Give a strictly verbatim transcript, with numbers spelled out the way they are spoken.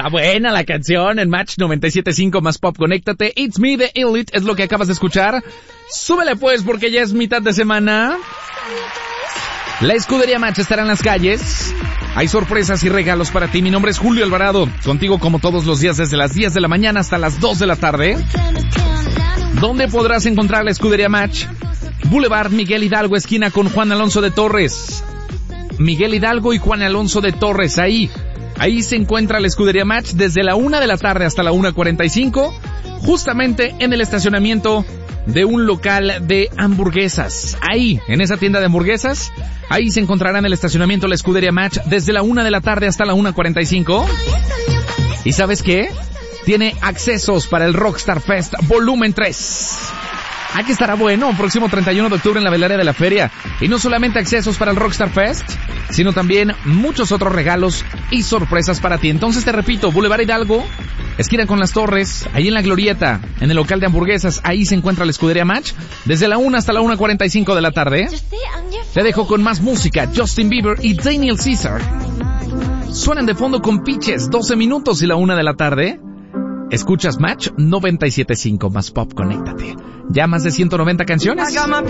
Está buena la canción en Match noventa y siete punto cinco más Pop. Conéctate. It's Me de Elite es lo que acabas de escuchar. Súbele pues porque ya es mitad de semana. La escudería Match estará en las calles. Hay sorpresas y regalos para ti. Mi nombre es Julio Alvarado. Contigo como todos los días desde las diez de la mañana hasta las dos de la tarde. ¿Dónde podrás encontrar la escudería Match? Boulevard Miguel Hidalgo, esquina con Juan Alonso de Torres. Miguel Hidalgo y Juan Alonso de Torres, ahí. Ahí se encuentra la escudería Match desde la una de la tarde hasta la una cuarenta y cinco, justamente en el estacionamiento de un local de hamburguesas. Ahí, en esa tienda de hamburguesas, ahí se encontrará en el estacionamiento la escudería Match desde la una de la tarde hasta la una cuarenta y cinco. ¿Y sabes qué? Tiene accesos para el Rockstar Fest Volumen tres. Aquí estará bueno, próximo treinta y uno de octubre en la velaria de la feria. Y no solamente accesos para el Rockstar Fest, sino también muchos otros regalos y sorpresas para ti. Entonces te repito, Boulevard Hidalgo, esquina con Las Torres, ahí en la Glorieta, en el local de hamburguesas, ahí se encuentra la escudería Match, desde la una hasta la una cuarenta y cinco de la tarde. Te dejo con más música, Justin Bieber y Daniel Caesar. Suenan de fondo con Pitches, doce minutos y la una de la tarde. Escuchas Match noventa y siete punto cinco más Pop, conéctate. Ya más de ciento noventa canciones.